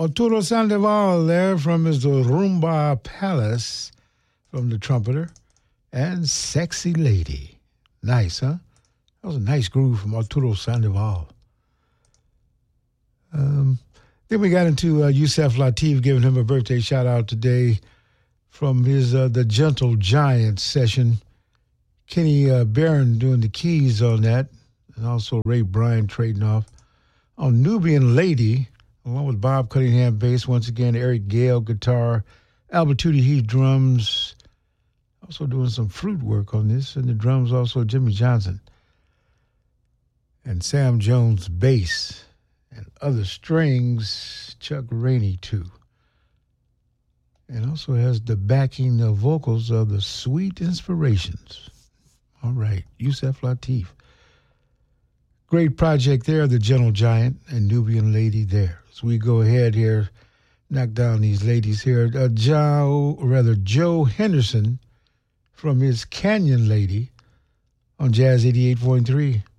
Arturo Sandoval there from his Rumba Palace from the trumpeter. And Sexy Lady. Nice, huh? That was a nice groove from Arturo Sandoval. Then we got into Yusef Lateef, giving him a birthday shout-out today from his The Gentle Giant session. Kenny Barron doing the keys on that, and also Ray Bryan trading off. On Nubian Lady, along with Bob Cunningham bass, once again, Eric Gale guitar, Albert Tootie Heath drums, also doing some flute work on this, and the drums also Jimmy Johnson. And Sam Jones bass, and other strings, Chuck Rainey too. And also has the backing vocals of the Sweet Inspirations. All right, Yusef Lateef. Great project there, The Gentle Giant and Nubian Lady there. So we go ahead here, knock down these ladies here. Joe Henderson from his Canyon Lady on Jazz 88.3.